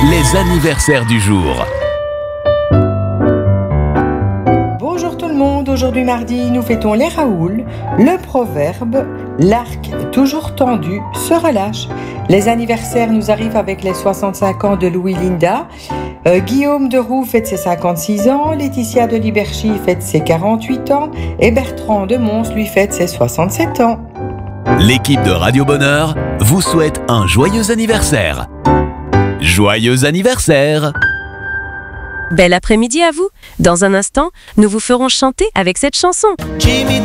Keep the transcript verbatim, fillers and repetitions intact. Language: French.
les anniversaires du jour. Bonjour tout le monde, aujourd'hui mardi, nous fêtons les Raoul. Le proverbe « L'arc toujours tendu se relâche ». Les anniversaires nous arrivent avec les soixante-cinq ans de Louis Linda. Euh, Guillaume de Roux fête ses cinquante-six ans, Laetitia de Liberchy fête ses quarante-huit ans et Bertrand de Mons lui fête ses soixante-sept ans. L'équipe de Radio Bonheur vous souhaite un joyeux anniversaire. Joyeux anniversaire! Bel après-midi à vous. Dans un instant, nous vous ferons chanter avec cette chanson. Jimmy